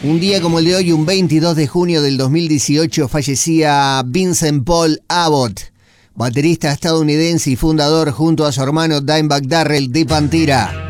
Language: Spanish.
Un día como el de hoy, un 22 de junio del 2018, fallecía Vincent Paul Abbott, baterista estadounidense y fundador junto a su hermano Dimebag Darrell de Pantera.